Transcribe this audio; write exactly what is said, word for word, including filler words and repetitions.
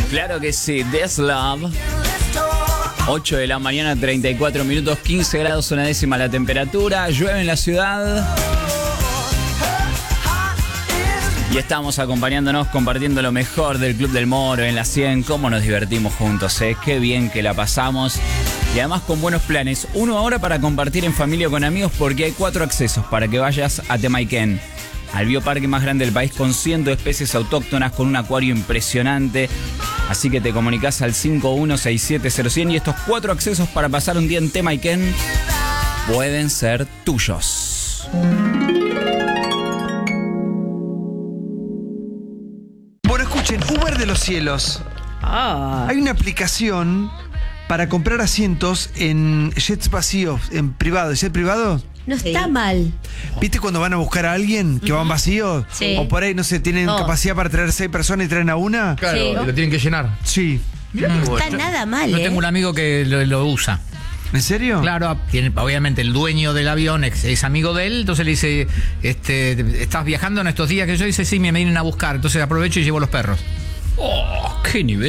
Claro que sí, This Love. ocho de la mañana, treinta y cuatro minutos, quince grados, una décima la temperatura, llueve en la ciudad. Y estamos acompañándonos, compartiendo lo mejor del Club del Moro en la cien. Cómo nos divertimos juntos, ¿eh? Qué bien que la pasamos. Y además con buenos planes. Uno ahora para compartir en familia o con amigos, porque hay cuatro accesos para que vayas a Temaiken, al bioparque más grande del país, con cientos de especies autóctonas, con un acuario impresionante. Así que te comunicás al cinco uno seis siete cero cien y estos cuatro accesos para pasar un día en Temaiken pueden ser tuyos. Bueno, escuchen, Uber de los cielos. Ah. Hay una aplicación para comprar asientos en jets vacíos, en privado, jet privado. No está sí. mal. ¿Viste cuando van a buscar a alguien que van vacíos? Sí. O por ahí, no sé, tienen Oh. capacidad para traer seis personas y traen a una. Claro, Sí. lo tienen que llenar. Sí. Mirá No qué bueno. está nada mal, Yo ¿eh? tengo un amigo que lo, lo usa. ¿En serio? Claro, tiene, obviamente el dueño del avión es, es amigo de él, entonces le dice, este, ¿estás viajando en estos días que yo? Dice, sí, me vienen a buscar, entonces aprovecho y llevo los perros. Oh, qué nivel.